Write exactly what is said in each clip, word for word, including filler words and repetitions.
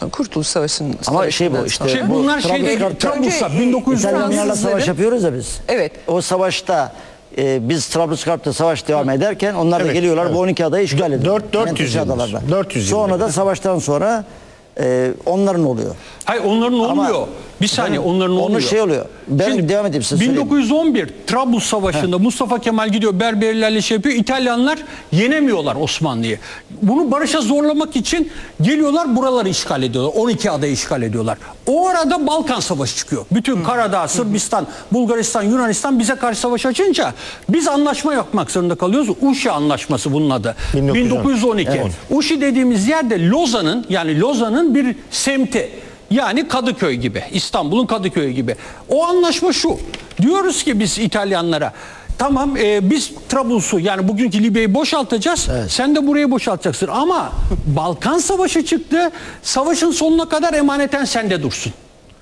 sonra Kurtuluş Savaşı'nın Ama şey bu işte. Şey, bu bunlar şey Trablusgarp'ta bin dokuz yüz on İtalyanlarla savaş yapıyoruz ya biz. Evet. O savaşta e, biz Trablusgarp'ta savaş devam ederken onlar da Evet, geliyorlar evet. bu on iki adayı işgal ediyor. Dört- dört yüz Menteşe yıldır. adalarda. dört yüz Sonra yıldır. da savaştan sonra e, onların oluyor. Hayır onların Ama- olmuyor. Bir saniye onların Onun olmuyor. şey oluyor. Ben Şimdi devam edeyim size bin söyleyeyim. dokuz yüz on bir Trablus Savaşı'nda Mustafa Kemal gidiyor Berberilerle şey yapıyor. İtalyanlar yenemiyorlar Osmanlı'yı. Bunu barışa zorlamak için geliyorlar buraları işgal ediyorlar. on iki adayı işgal ediyorlar. O arada Balkan Savaşı çıkıyor. Bütün Karadağ, Sırbistan, Bulgaristan, Yunanistan bize karşı savaş açınca biz anlaşma yapmak zorunda kalıyoruz. Uşi Anlaşması bunun adı. bin dokuz yüz on. bin dokuz yüz on iki. Evet. Uşi dediğimiz yerde Lozan'ın yani Lozan'ın bir semti. Yani Kadıköy gibi, İstanbul'un Kadıköy'ü gibi. O anlaşma şu. Diyoruz ki biz İtalyanlara, tamam e, biz Trablus'u yani bugünkü Libya'yı boşaltacağız. Evet. Sen de burayı boşaltacaksın. Ama Balkan Savaşı çıktı. Savaşın sonuna kadar emaneten sende dursun.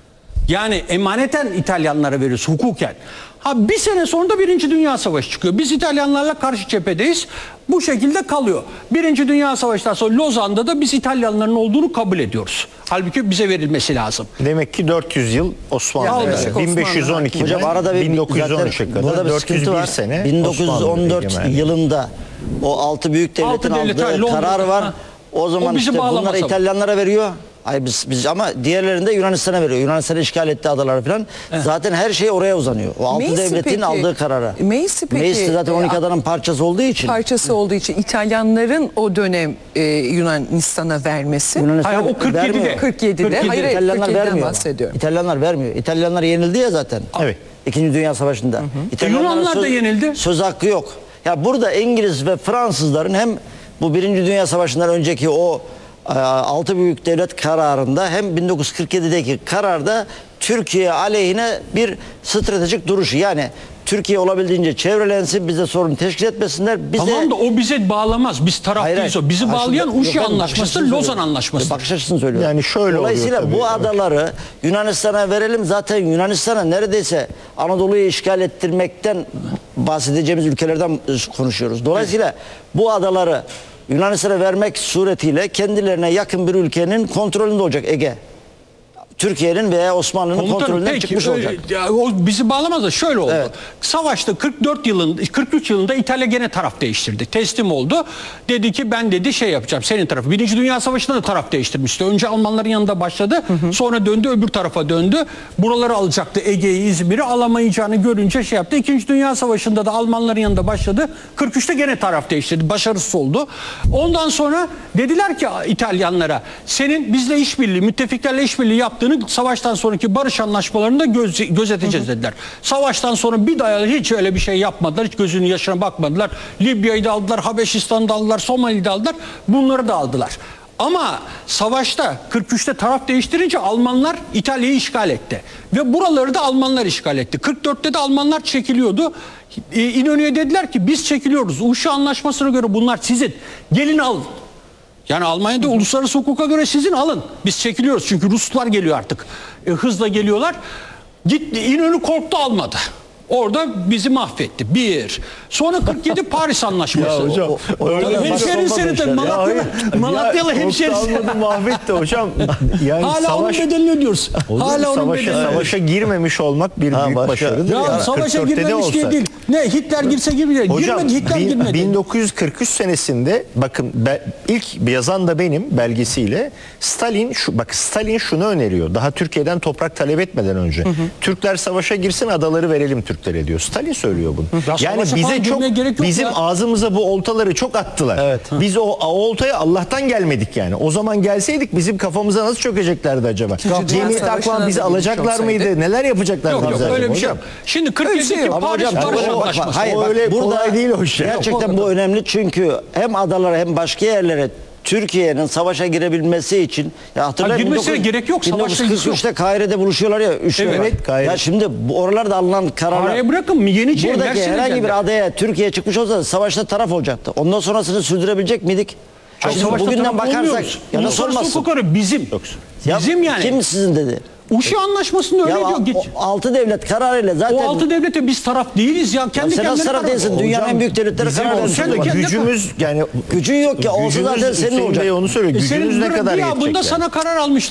Yani emaneten İtalyanlara veriyoruz hukuken. Ha bir sene sonra da Birinci Dünya Savaşı çıkıyor. Biz İtalyanlarla karşı cephedeyiz. Bu şekilde kalıyor. Birinci Dünya Savaşı'ndan sonra Lozan'da da biz İtalyanların olduğunu kabul ediyoruz. Halbuki bize verilmesi lazım. Demek ki dört yüz yıl Osmanlı. Yaklaşık Evet. Osmanlı. bin beş yüz on ikiden Hocam arada bir bin dokuz yüz on üçe zaten burada kadar bir dört yüz sıkıntı bir var. sene bin dokuz yüz on Osmanlı dört egemenliği. yılında o altı büyük devletin Altı devlet, aldığı ha, Londra, karar var. ha. O zaman O bizi işte bağlamaz bunları ama. İtalyanlara veriyor. Ay biz, biz ama diğerlerini de Yunanistan'a veriyor. Yunanistan işgal etti adaları falan. Zaten her şey oraya uzanıyor. O altı Meclis devletin peki- aldığı karara. Meclis peki- Meclis de zaten on iki e, adanın parçası olduğu için. parçası olduğu için İtalyanların o dönem e, Yunanistan'a vermesi. Yunanistan Hayır, o kırk yedide. vermiyor. kırk yedide. kırk yedi. Hayır, hayır, İtalyanlar kırk yediden vermiyor. bahsediyorum. İtalyanlar vermiyor. İtalyanlar yenildi ya zaten. Evet. İkinci Dünya Savaşı'nda. İtalyanların Yunanlar da söz- yenildi. Söz hakkı yok. Ya burada İngiliz ve Fransızların hem bu Birinci Dünya Savaşı'ndan önceki o e, altı büyük devlet kararında hem bin dokuz yüz kırk yedideki kararda Türkiye aleyhine bir stratejik duruşu. Yani Türkiye olabildiğince çevrelensin, bize sorun teşkil etmesinler. Bize... Tamam da o bize bağlamaz. Biz Hayır, taraftayız hayır. o. Bizi Ha, bağlayan şimdi- Uşi yok, ben bakış Anlaşması, açısını Lozan söylüyorum. Anlaşması. Bakış açısını söylüyorum. Yani şöyle Dolayısıyla oluyor bu tabii. adaları Yunanistan'a verelim. Zaten Yunanistan'a neredeyse Anadolu'yu işgal ettirmekten bahsedeceğimiz ülkelerden konuşuyoruz. Dolayısıyla bu adaları Yunanistan'a vermek suretiyle kendilerine yakın bir ülkenin kontrolünde olacak Ege. Türkiye'nin veya Osmanlı'nın Komutanım, kontrolünden peki, çıkmış olacak. e, ya, o bizi bağlamaz da şöyle oldu. Evet. Savaşta kırk dört yılında, kırk üç yılında İtalya gene taraf değiştirdi. Teslim oldu. Dedi ki ben dedi şey yapacağım senin tarafı. Birinci Dünya Savaşı'nda da taraf değiştirmişti. Önce Almanların yanında başladı. Hı hı. Sonra döndü öbür tarafa döndü. Buraları alacaktı. Ege'yi, İzmir'i alamayacağını görünce şey yaptı. İkinci Dünya Savaşı'nda da Almanların yanında başladı. kırk üçte gene taraf değiştirdi. Başarısız oldu. Ondan sonra dediler ki İtalyanlara senin bizle işbirliği, müttefiklerle işbirliği yaptığını savaştan sonraki barış anlaşmalarında göz, gözeteceğiz dediler. Savaştan sonra bir daha hiç öyle bir şey yapmadılar. Hiç gözünün yaşına bakmadılar. Libya'yı da aldılar, Habeşistan'ı da aldılar, Somali'yi de aldılar. Bunları da aldılar. Ama savaşta kırk üçte taraf değiştirince Almanlar İtalya'yı işgal etti. Ve buraları da Almanlar işgal etti. kırk dörtte de Almanlar çekiliyordu. Ee, İnönü'ye dediler ki biz çekiliyoruz. Uşi Anlaşması'na göre bunlar sizin. Gelin alın. Yani Almanya'da uluslararası hukuka göre sizin alın. Biz çekiliyoruz çünkü Ruslar geliyor artık. E, hızla geliyorlar. Gitti İnönü korktu almadı. Orada bizi mahvetti. Bir. Sonra kırk yedi Paris Anlaşması. Ya hocam, O- o- öyle orada de hemşerin başka seni olmadı de işler. Malatyalı, Ya hayır. Malatyalı Ya, hemşerisi. korktu almadı, mahvetti hocam. Yani Hala savaş, onun bedelini ödüyoruz. Hala onun savaşa, bedelini savaşa girmemiş olmak bir Ha, büyük başka. başarıdır. Ya Yani savaşa kırk dörtte de girmemiş diye olsa. değil. Ne Hitler girse girmedi. Hocam Girmedi Hitler bin- girmedi. bin dokuz yüz kırk üç senesinde bakın be- ilk yazan da benim belgesiyle Stalin şu bak Stalin şunu öneriyor. Daha Türkiye'den toprak talep etmeden önce. Hı hı. Türkler savaşa girsin adaları verelim Türklere diyor. Stalin söylüyor bunu. Ya Yani savaşa bize falan çok girmeye gerek yok bizim ya. ağzımıza bu oltaları çok attılar. Evet. Biz o, o oltaya Allah'tan gelmedik yani. O zaman gelseydik bizim kafamıza nasıl çökeceklerdi acaba? İkinci Dünya Cemiyet Savaşı'na Akvan bizi da alacaklar girmiş mıydı? olsaydı. Neler yapacaklardı Yok yok bize öyle acaba bir şey hocam? yok. Şimdi Öyle bir şey kırk yedideki yok. Ama Paris hocam, Barış o- bak, Anlaşması. hayır, O bak, öyle burada kolay değil o şey. Gerçekten bu önemli çünkü hem adalara hem başka yerlere Türkiye'nin savaşa girebilmesi için ya hatırlayın Ha, girmesine bin dokuz yüz gerek yok, savaşla bin dokuz yüz kırk üçte ilgisi Kahire'de buluşuyorlar ya üç Evet, devlet. evet, Kahire. Ya şimdi bu- oralarda alınan kararlar Araya bırakın mı? Yeniçeri buradaki Mersin'e herhangi geldi. bir adaya Türkiye çıkmış olsa savaşta taraf olacaktı. Ondan sonrasını sürdürebilecek miydik? Hayır, Şimdi savaşta bugünden taraf bakarsak olmuyoruz. ya nasıl Uluslararası olmasın? hukuk bizim. Ya Bizim yani. Kim sizin dedi? Uşi Anlaşması'nda öyle Ya diyor. Geç. o altı devlet kararıyla zaten O altı devlete biz taraf değiliz ya. Ya Kendi sen nasıl kendileri taraf taraf. değilsin? Dünyanın en büyük devletleri Bizim karar olsa vermiş. da Kendi- gücümüz yani Gücün yok ya olsa gücümüz zaten senin Hüseyin olacak. Bey onu söylüyor. E senin Gücünüz ne kadar ya yetecek bunda yani? sana karar almışlar.